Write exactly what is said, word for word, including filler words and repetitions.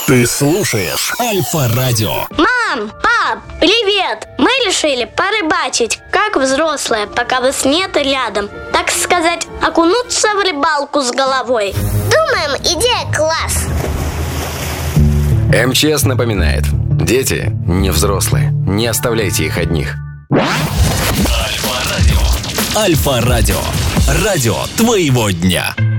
Ты слушаешь Альфа-радио. Мам, пап, привет! Мы решили порыбачить, как взрослые, пока вас нет рядом. Так сказать, окунуться в рыбалку с головой. Думаем, идея класс. МЧС напоминает: дети не взрослые, не оставляйте их одних. Альфа-радио. Альфа-радио. Радио твоего дня.